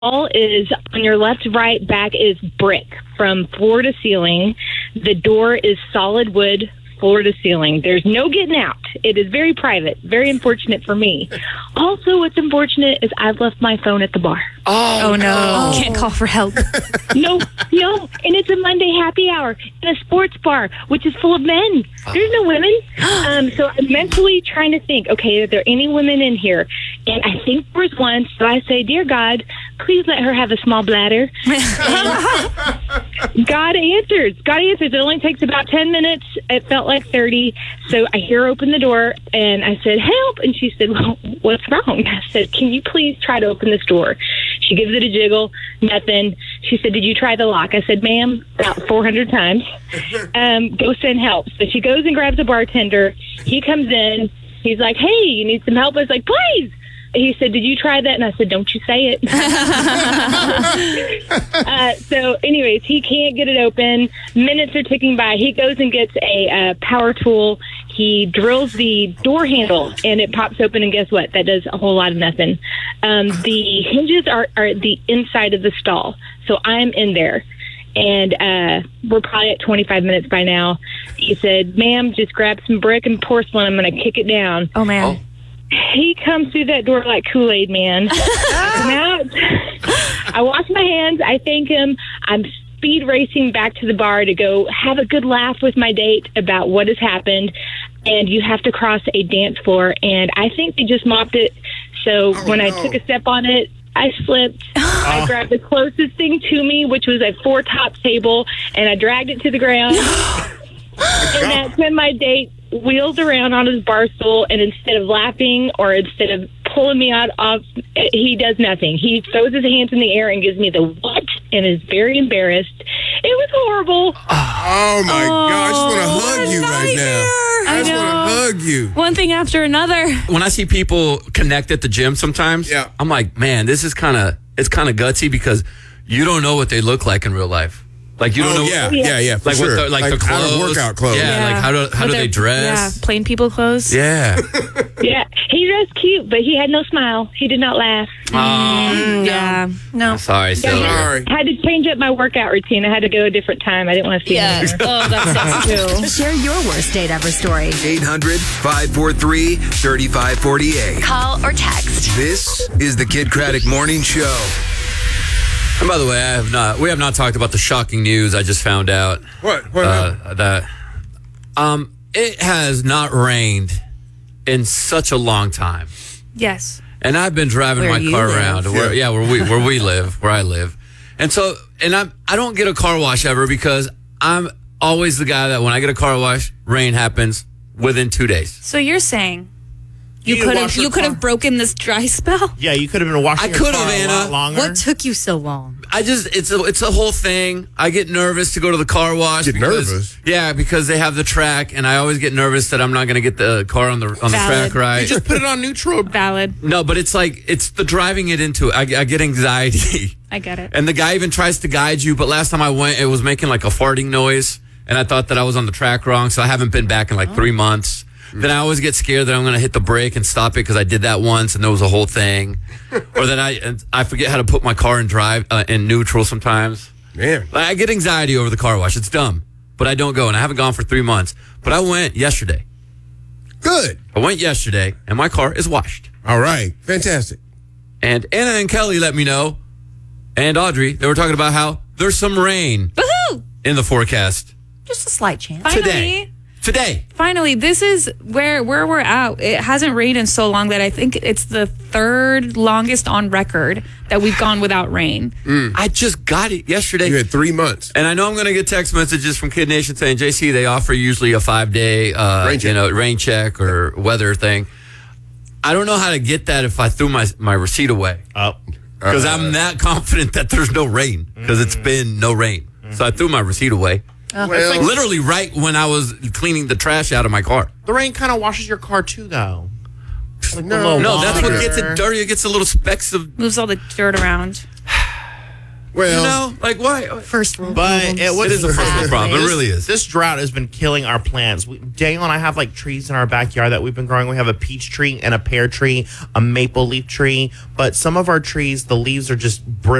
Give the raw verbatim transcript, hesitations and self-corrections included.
All is on your left, right, back is brick from floor to ceiling. The door is solid wood, floor to ceiling. There's no getting out. It is very private. Very unfortunate for me. Also, what's unfortunate is I've left my phone at the bar. Oh, oh no. Can't call for help. No, no. And it's a Monday happy hour in a sports bar, which is full of men. There's no women. Um, so I'm mentally trying to think, okay, are there any women in here? And I think there was one. So I say, dear God, please let her have a small bladder. God answers. God answers. It only takes about ten minutes. It felt like thirty. So I hear her open the door, and I said, help. And she said, well, what's wrong? I said, can you please try to open this door? She gives it a jiggle. Nothing. She said, did you try the lock? I said, ma'am, about four hundred times. Um, go send help. So she goes and grabs a bartender. He comes in. He's like, hey, you need some help? I was like, please. He said, did you try that? And I said, don't you say it. uh, so anyways, he can't get it open. Minutes are ticking by. He goes and gets a uh, power tool. He drills the door handle, and it pops open, and guess what? That does a whole lot of nothing. Um, the hinges are, are at the inside of the stall, so I'm in there. And uh, we're probably at twenty-five minutes by now. He said, ma'am, just grab some brick and porcelain. I'm going to kick it down. Oh, man. Oh. He comes through that door like Kool-Aid, man. Now, I wash my hands. I thank him. I'm speed racing back to the bar to go have a good laugh with my date about what has happened. And you have to cross a dance floor. And I think they just mopped it. So oh, when no. I took a step on it, I slipped. I grabbed the closest thing to me, which was a four-top table, and I dragged it to the ground. And that's when my date wheels around on his bar stool, and instead of laughing or instead of pulling me out of, he does nothing. He throws his hands in the air and gives me the what, and is very embarrassed. It was horrible. Oh, my oh, God. I just want to hug you right now. I, I just want to hug you. One thing after another. When I see people connect at the gym sometimes, yeah. I'm like, man, this is kind of, it's kind of gutsy because you don't know what they look like in real life. Like you don't oh, know, yeah, yeah, yeah, for like sure. what the, like, like the clothes, workout clothes. Yeah, yeah. like how do how do they dress? Yeah, plain people clothes. Yeah, yeah. He dressed cute, but he had no smile. He did not laugh. Oh, mm, yeah, no. Sorry, Sylvia. Sorry. I had to change up my workout routine. I had to go a different time. I didn't want to see yeah. him. Oh, that sucks too. Share your worst date ever story. eight hundred, five four three, three five four eight. Call or text. This is the Kid Craddock Morning Show. And by the way, I have not. We have not talked about the shocking news I just found out. What? What? Uh, that um, it has not rained in such a long time. Yes. And I've been driving Where my you car live. around. Where, yeah, where we where we live, where I live. And so, and I'm I don't get a car wash ever because I'm always the guy that when I get a car wash, rain happens within two days. So you're saying you You could have wash your you could car? have broken this dry spell? Yeah, you could have been washing I your could car have, a Anna. lot longer. What took you so long? I just it's a it's a whole thing. I get nervous to go to the car wash. Get because, nervous? Yeah, because they have the track, and I always get nervous that I'm not going to get the car on the on the Valid. track right. You just put it on neutral. Valid. No, but it's like it's the driving it into it. I, I get anxiety, I get it. and the guy even tries to guide you. But last time I went, it was making like a farting noise, and I thought that I was on the track wrong. So I haven't been back in like three months. Then I always get scared that I'm going to hit the brake and stop it because I did that once and there was a whole thing. Or that I and I forget how to put my car in drive uh, in neutral sometimes. Man. Like, I get anxiety over the car wash. It's dumb, but I don't go, and I haven't gone for three months. But I went yesterday. Good. I went yesterday, and my car is washed. All right. Fantastic. And Anna and Kelly let me know, and Audrey, they were talking about how there's some rain Woohoo! in the forecast Just a slight chance. Finally, today. Today. Finally, this is where where we're at. It hasn't rained in so long that I think it's the third longest on record that we've gone without rain. Mm. I just got it yesterday. You had three months. And I know I'm going to get text messages from Kid Nation saying, J C, they offer usually a five-day uh, Rain check. you know, rain check or weather thing. I don't know how to get that if I threw my, my receipt away. Oh. Because Uh, I'm that confident that there's no rain. Because it's been no rain. So I threw my receipt away. Well, Literally right when I was cleaning the trash out of my car. The rain kind of washes your car too, though. Like No. a little No, that's what water. gets it dirty. It gets a little specks of... Moves all the dirt around. Well, you know, like why? First world But problems. it, what It is a first world problem. It This- really is. This drought has been killing our plants. We, Daniel and I have like trees in our backyard that we've been growing. We have a peach tree and a pear tree, a maple leaf tree. But some of our trees, the leaves are just brittle.